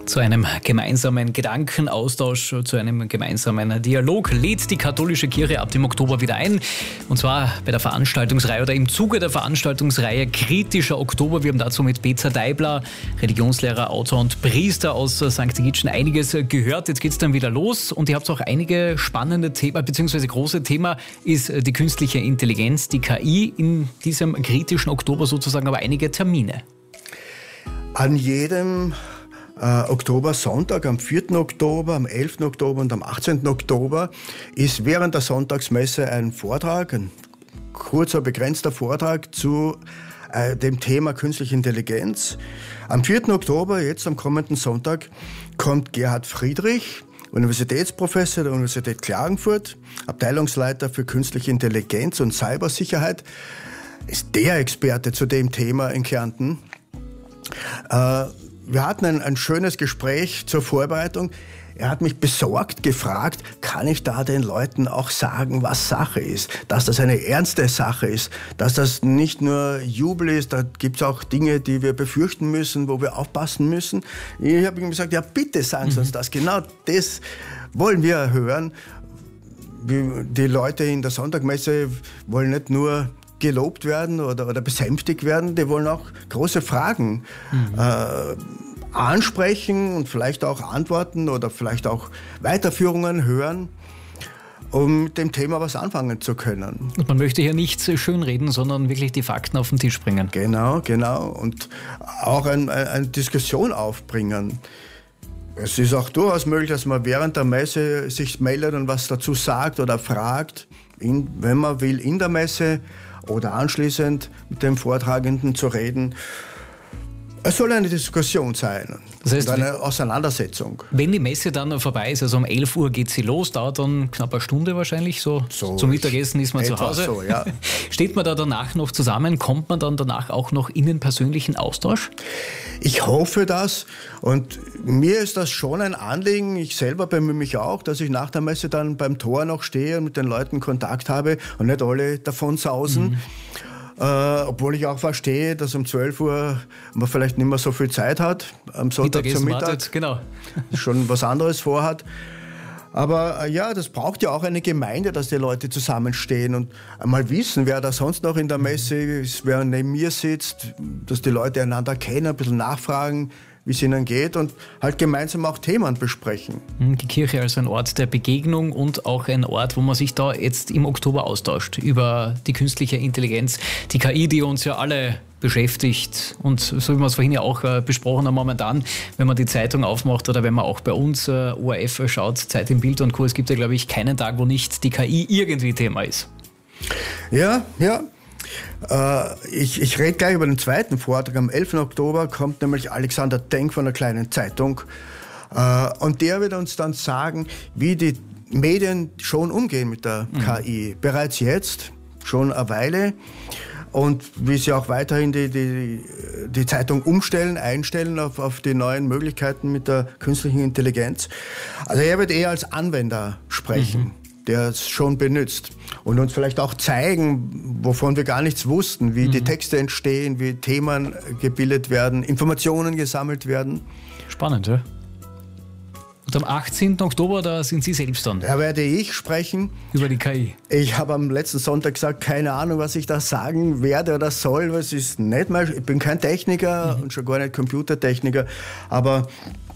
Zu einem gemeinsamen Gedankenaustausch, zu einem gemeinsamen Dialog lädt die katholische Kirche ab dem Oktober wieder ein. Und zwar bei der Veranstaltungsreihe oder im Zuge der Veranstaltungsreihe Kritischer Oktober. Wir haben dazu mit Peter Deibler, Religionslehrer, Autor und Priester aus St. Egidien, einiges gehört. Jetzt geht es dann wieder los und ihr habt auch einige spannende Themen, beziehungsweise große Thema ist die künstliche Intelligenz, die KI, in diesem kritischen Oktober sozusagen, aber einige Termine. An jedem Oktobersonntag, am 4. Oktober, am 11. Oktober und am 18. Oktober ist während der Sonntagsmesse ein Vortrag, ein kurzer, begrenzter Vortrag zu dem Thema künstliche Intelligenz. Am 4. Oktober, jetzt am kommenden Sonntag, kommt Gerhard Friedrich, Universitätsprofessor der Universität Klagenfurt, Abteilungsleiter für künstliche Intelligenz und Cybersicherheit, ist der Experte zu dem Thema in Kärnten. Wir hatten ein schönes Gespräch zur Vorbereitung. Er hat mich besorgt gefragt, kann ich da den Leuten auch sagen, was Sache ist? Dass das eine ernste Sache ist, dass das nicht nur Jubel ist, da gibt es auch Dinge, die wir befürchten müssen, wo wir aufpassen müssen. Ich habe ihm gesagt, ja bitte sagen Sie uns das, genau das wollen wir hören. Die Leute in der Sonntagmesse wollen nicht nur gelobt werden oder besänftigt werden, die wollen auch große Fragen ansprechen und vielleicht auch Antworten oder vielleicht auch Weiterführungen hören, um mit dem Thema was anfangen zu können. Und man möchte hier nichts schönreden, sondern wirklich die Fakten auf den Tisch bringen. Genau. Und auch eine Diskussion aufbringen. Es ist auch durchaus möglich, dass man während der Messe sich meldet und was dazu sagt oder fragt, wenn man will, in der Messe oder anschließend mit dem Vortragenden zu reden. Es soll eine Diskussion sein, das heißt, eine Auseinandersetzung. Wenn die Messe dann vorbei ist, also um 11 Uhr geht sie los, dauert dann knapp eine Stunde wahrscheinlich, so zum Mittagessen ist man zu Hause. So, ja. Steht man da danach noch zusammen? Kommt man dann danach auch noch in den persönlichen Austausch? Ich hoffe das und mir ist das schon ein Anliegen. Ich selber bemühe mich auch, dass ich nach der Messe dann beim Tor noch stehe und mit den Leuten Kontakt habe und nicht alle davon sausen. Obwohl ich auch verstehe, dass um 12 Uhr man vielleicht nicht mehr so viel Zeit hat, am Sonntag zum Mittag, wartet, genau. schon was anderes vorhat. Aber ja, das braucht ja auch eine Gemeinde, dass die Leute zusammenstehen und einmal wissen, wer da sonst noch in der Messe ist, wer neben mir sitzt, dass die Leute einander kennen, ein bisschen nachfragen, wie es ihnen geht und halt gemeinsam auch Themen besprechen. Die Kirche als ein Ort der Begegnung und auch ein Ort, wo man sich da jetzt im Oktober austauscht über die künstliche Intelligenz, die KI, die uns ja alle beschäftigt und so wie wir es vorhin ja auch besprochen haben momentan, wenn man die Zeitung aufmacht oder wenn man auch bei uns ORF schaut, Zeit im Bild und Co., es gibt ja glaube ich keinen Tag, wo nicht die KI irgendwie Thema ist. Ja. Ich rede gleich über den zweiten Vortrag. Am 11. Oktober kommt nämlich Alexander Denk von der Kleinen Zeitung und der wird uns dann sagen, wie die Medien schon umgehen mit der KI. Bereits jetzt, schon eine Weile und wie sie auch weiterhin die Zeitung einstellen auf die neuen Möglichkeiten mit der künstlichen Intelligenz. Also er wird eher als Anwender sprechen. Der es schon benutzt und uns vielleicht auch zeigen, wovon wir gar nichts wussten, wie die Texte entstehen, wie Themen gebildet werden, Informationen gesammelt werden. Spannend, ja? Und am 18. Oktober, da sind Sie selbst dann. Da werde ich sprechen. Über die KI. Ich habe am letzten Sonntag gesagt, keine Ahnung, was ich da sagen werde oder soll. Was ist nicht mal, ich bin kein Techniker und schon gar nicht Computertechniker, aber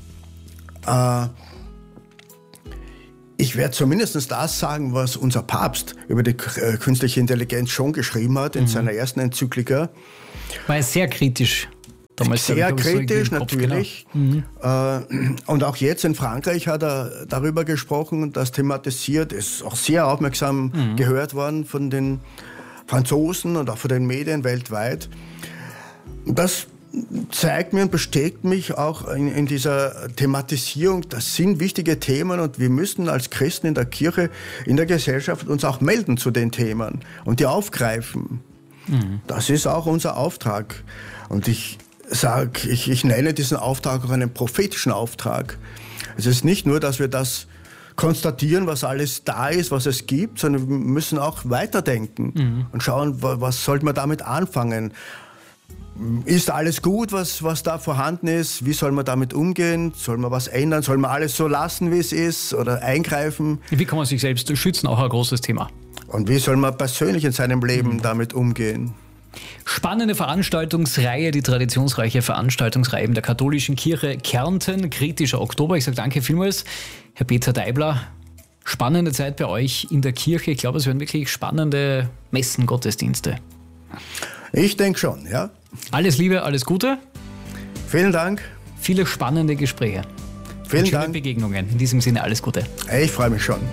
ich werde zumindest das sagen, was unser Papst über die künstliche Intelligenz schon geschrieben hat in seiner ersten Enzyklika. War sehr kritisch. Damals sehr kritisch, natürlich. Genau. Und auch jetzt in Frankreich hat er darüber gesprochen und das thematisiert. Ist auch sehr aufmerksam gehört worden von den Franzosen und auch von den Medien weltweit. Das zeigt mir und bestätigt mich auch in dieser Thematisierung, das sind wichtige Themen und wir müssen als Christen in der Kirche, in der Gesellschaft uns auch melden zu den Themen und die aufgreifen. Das ist auch unser Auftrag. Und ich nenne diesen Auftrag auch einen prophetischen Auftrag. Es ist nicht nur, dass wir das konstatieren, was alles da ist, was es gibt, sondern wir müssen auch weiterdenken und schauen, was sollte man damit anfangen. Ist alles gut, was da vorhanden ist? Wie soll man damit umgehen? Soll man was ändern? Soll man alles so lassen, wie es ist? Oder eingreifen? Wie kann man sich selbst schützen? Auch ein großes Thema. Und wie soll man persönlich in seinem Leben damit umgehen? Spannende Veranstaltungsreihe, die traditionsreiche Veranstaltungsreihe in der katholischen Kirche Kärnten, kritischer Oktober. Ich sage danke vielmals, Herr Peter Deibler. Spannende Zeit bei euch in der Kirche. Ich glaube, es werden wirklich spannende Messen, Gottesdienste. Ich denke schon, ja. Alles Liebe, alles Gute. Vielen Dank. Viele spannende Gespräche. Vielen und schöne Dank. Begegnungen. In diesem Sinne alles Gute. Ich freue mich schon.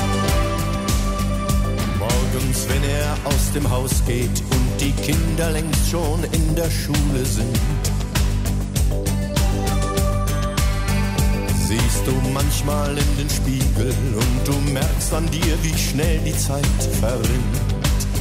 Morgens, wenn er aus dem Haus geht und die Kinder längst schon in der Schule sind, siehst du manchmal in den Spiegel und du merkst an dir, wie schnell die Zeit verrinnt.